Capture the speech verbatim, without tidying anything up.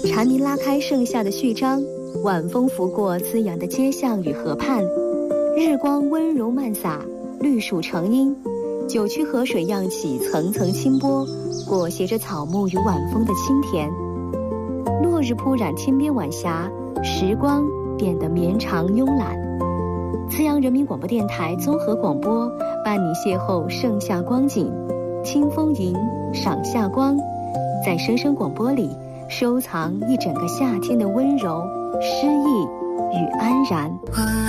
蝉鸣拉开盛夏的序章，晚风拂过滋养的街巷与河畔，日光温柔漫洒，绿树成荫，九曲河水漾起层层清波，裹挟着草木与晚风的清甜。落日铺染天边晚霞，时光变得绵长慵懒。资阳人民广播电台综合广播伴你邂逅盛夏光景，听风吟，赏夏光，在声声广播里收藏一整个夏天的温柔、诗意与安然。